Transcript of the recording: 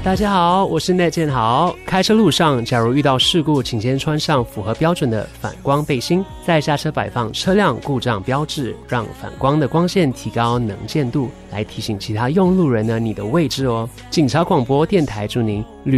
大家好，我是内建豪。开车路上，假如遇到事故，请先穿上符合标准的反光背心，再下车摆放车辆故障标志，让反光的光线提高能见度，来提醒其他用路人呢你的位置哦。警察广播电台祝您